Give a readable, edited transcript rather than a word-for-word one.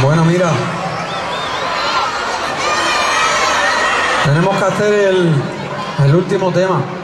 Bueno, mira, tenemos que hacer el último tema.